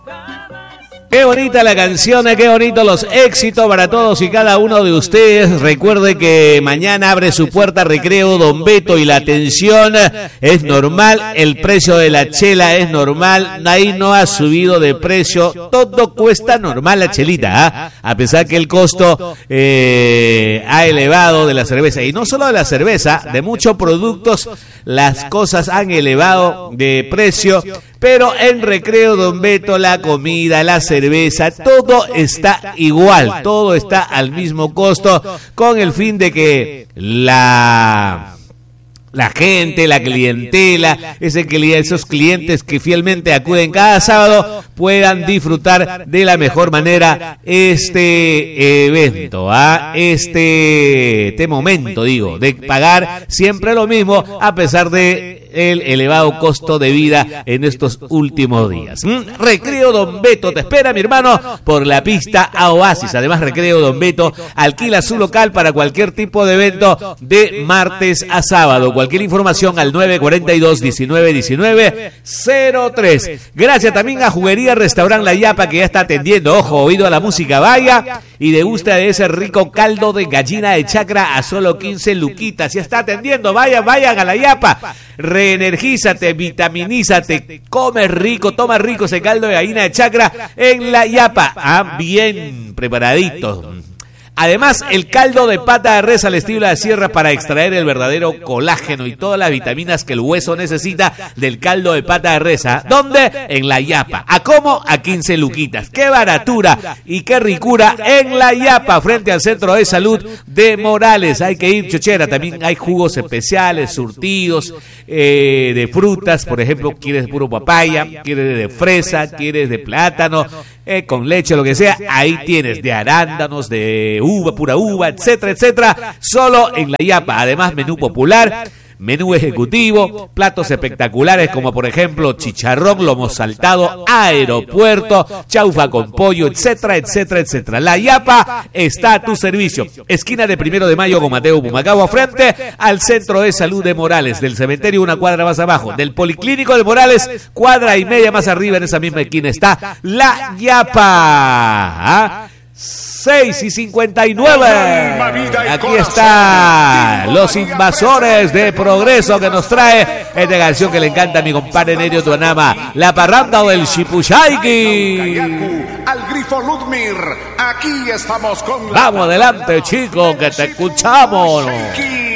Qué bonita la canción, qué bonito los éxitos para todos y cada uno de ustedes. Recuerde que mañana abre su puerta Recreo Don Beto y la atención es normal, el precio de la chela es normal, ahí no ha subido de precio, todo cuesta normal la chelita, ¿eh? A pesar que el costo ha elevado de la cerveza, y no solo de la cerveza, de muchos productos las cosas han elevado de precio, pero en Recreo Don Beto la comida, la cerveza, todo está igual, todo está al mismo costo, con el fin de que la gente, la clientela, esos clientes que fielmente acuden cada sábado puedan disfrutar de la mejor manera este evento, este momento, digo, de pagar siempre lo mismo a pesar de el elevado costo de vida en estos últimos días. Recreo Don Beto te espera, mi hermano, por la pista a Oasis. Además, Recreo Don Beto alquila su local para cualquier tipo de evento de martes a sábado. Cualquier información al 942-1919-03. Gracias también a Juguería Restaurant La Yapa, que ya está atendiendo. Ojo, oído a la música, vaya y degusta de ese rico caldo de gallina de chacra a solo 15 luquitas. Ya está atendiendo, vayan a La Yapa. Reenergízate, vitaminízate, come rico, toma rico ese caldo de gallina de chacra en La Yapa. Bien preparadito. Además, el caldo de pata de res al estilo de la sierra para extraer el verdadero colágeno y todas las vitaminas que el hueso necesita del caldo de pata de res. ¿Dónde? En La Yapa. ¿A cómo? A 15 luquitas. ¡Qué baratura y qué ricura en La Yapa, frente al Centro de Salud de Morales! Hay que ir, chochera. También hay jugos especiales, surtidos de frutas. Por ejemplo, quieres puro papaya, quieres de fresa, quieres de plátano, con leche, lo que sea. Ahí tienes de arándanos, de uva, pura uva, etcétera, etcétera, solo en La Yapa. Además, menú popular, menú ejecutivo, platos espectaculares como por ejemplo chicharrón, lomo saltado, aeropuerto, chaufa con pollo, etcétera, etcétera, etcétera. La Yapa está a tu servicio. Esquina de 1 de Mayo con Mateo Pumacagua, frente al Centro de Salud de Morales. Del cementerio una cuadra más abajo. Del Policlínico de Morales, cuadra y media más arriba, en esa misma esquina está La Yapa. 6:59. Aquí está Los Invasores de Progreso, que nos trae esta canción que le encanta a mi compadre Nerio Tuanama, La Parranda del Shipushayki. Al Grifo Ludmir, aquí estamos con Vamos adelante, chicos, que te escuchamos.